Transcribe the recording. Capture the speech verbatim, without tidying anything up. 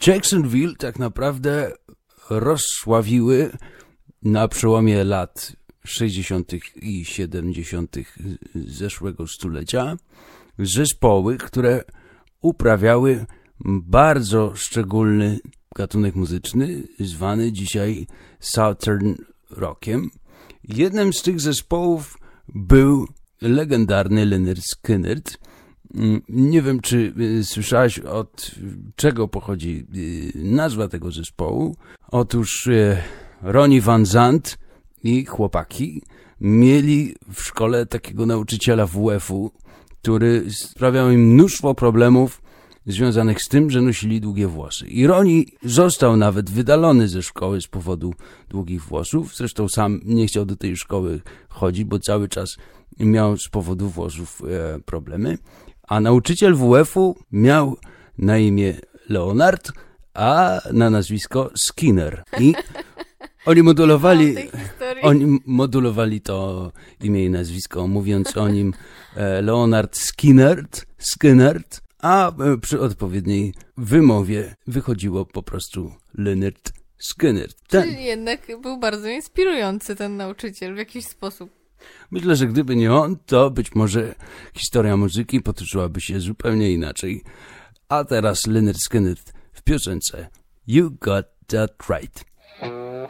Jacksonville tak naprawdę rozsławiły na przełomie lat sześćdziesiątych i siedemdziesiątych zeszłego stulecia zespoły, które uprawiały bardzo szczególny gatunek muzyczny, zwany dzisiaj Southern Rockiem. Jednym z tych zespołów był legendarny Lynyrd Skynyrd. Nie wiem, czy słyszałeś, od czego pochodzi nazwa tego zespołu. Otóż Ronnie Van Zant i chłopaki mieli w szkole takiego nauczyciela W F-u, który sprawiał im mnóstwo problemów związanych z tym, że nosili długie włosy. I Ronnie został nawet wydalony ze szkoły z powodu długich włosów. Zresztą sam nie chciał do tej szkoły chodzić, bo cały czas miał z powodu włosów e, problemy. A nauczyciel W F-u miał na imię Leonard, a na nazwisko Skinner. I oni modulowali, oni modulowali to imię i nazwisko, mówiąc o nim e, Leonard Skinnerd, Skinnerd, a e, przy odpowiedniej wymowie wychodziło po prostu Lynyrd Skynyrd. Ten... Czyli jednak był bardzo inspirujący ten nauczyciel w jakiś sposób. Myślę, że gdyby nie on, to być może historia muzyki potoczyłaby się zupełnie inaczej. A teraz Lynyrd Skynyrd w piosence You Got That Right.